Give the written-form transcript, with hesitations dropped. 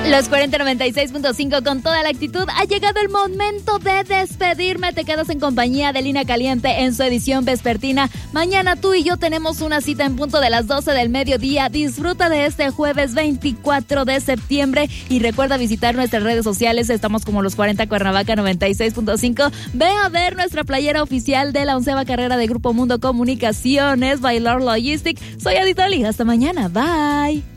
Los 4096.5 con toda la actitud. Ha llegado el momento de despedirme. Te quedas en compañía de Línea Caliente en su edición vespertina. Mañana tú y yo tenemos una cita en punto de las 12 del mediodía. Disfruta de este jueves 24 de septiembre y recuerda visitar nuestras redes sociales. Estamos como Los 40 Cuernavaca 96.5. Ve a ver nuestra playera oficial de la 11ª carrera de Grupo Mundo Comunicaciones, Bailar Logistic. Soy Aditoli. Hasta mañana. Bye.